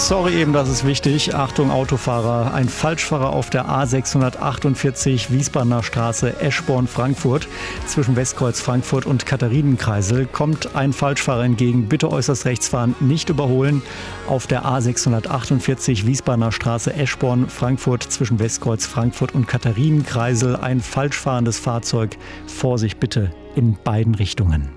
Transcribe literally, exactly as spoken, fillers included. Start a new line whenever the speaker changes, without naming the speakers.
Sorry eben, das ist wichtig. Achtung Autofahrer, ein Falschfahrer auf der A sechshundertachtundvierzig Wiesbadener Straße Eschborn-Frankfurt. Zwischen Westkreuz Frankfurt und Katharinenkreisel kommt ein Falschfahrer entgegen. Bitte äußerst rechts fahren, nicht überholen. Auf der A sechshundertachtundvierzig Wiesbadener Straße Eschborn-Frankfurt zwischen Westkreuz Frankfurt und Katharinenkreisel ein falsch fahrendes Fahrzeug. Vorsicht bitte in beiden Richtungen.